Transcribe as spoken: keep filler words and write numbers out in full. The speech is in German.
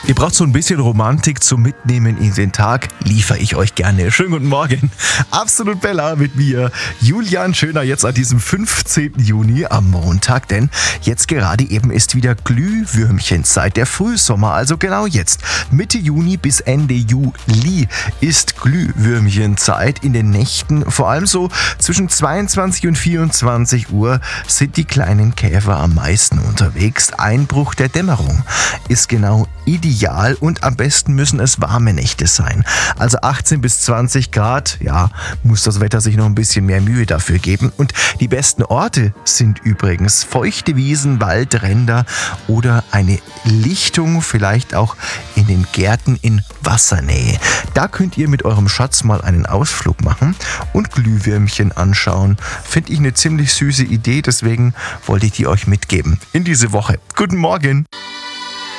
Ihr braucht so ein bisschen Romantik zum Mitnehmen in den Tag, liefere ich euch gerne. Schönen guten Morgen. Absolut Bella mit mir, Julian Schöner, jetzt an diesem fünfzehnten Juni am Montag, denn jetzt gerade eben ist wieder Glühwürmchenzeit, der Frühsommer, also genau jetzt. Mitte Juni bis Ende Juli ist Glühwürmchenzeit in den Nächten, vor allem so zwischen zweiundzwanzig und vierundzwanzig Uhr sind die kleinen Käfer am meisten unterwegs. Einbruch der Dämmerung ist genau ideal und am besten müssen es warme Nächte sein. Also achtzehn bis zwanzig Grad, ja, muss das Wetter sich noch ein bisschen mehr Mühe dafür geben. Und die besten Orte sind übrigens feuchte Wiesen, Waldränder oder eine Lichtung, vielleicht auch in den Gärten in Wassernähe. Da könnt ihr mit eurem Schatz mal einen Ausflug machen und Glühwürmchen anschauen. Finde ich eine ziemlich süße Idee, deswegen wollte ich die euch mitgeben in diese Woche. Guten Morgen!